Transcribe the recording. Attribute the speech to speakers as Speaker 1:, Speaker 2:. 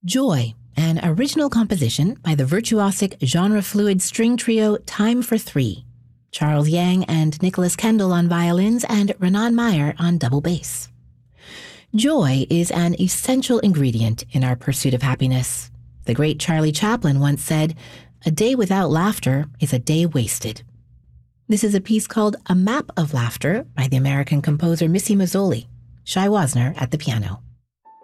Speaker 1: Joy, an original composition by the virtuosic genre-fluid string trio Time for Three, Charles Yang and Nicholas Kendall on violins and Renan Meyer on double bass. Joy is an essential ingredient in our pursuit of happiness. The great Charlie Chaplin once said, "A day without laughter is a day wasted." This is a piece called A Map of Laughter by the American composer Missy Mazzoli. Shai Wozner at the piano.